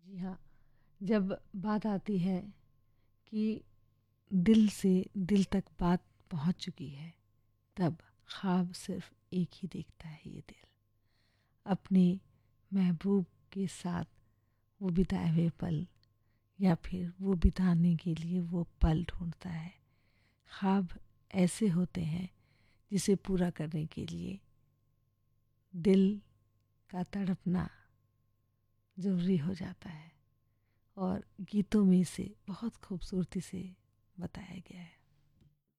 जी हाँ, जब बात आती है कि दिल से दिल तक बात पहुंच चुकी है, तब ख्वाब सिर्फ एक ही देखता है ये दिल, अपने महबूब के साथ वो बिताए हुए पल, या फिर वो बिताने के लिए वो पल ढूंढता है। ख्वाब ऐसे होते हैं जिसे पूरा करने के लिए दिल का तड़पना ज़रूरी हो जाता है, और गीतों में इसे बहुत खूबसूरती से बताया गया है।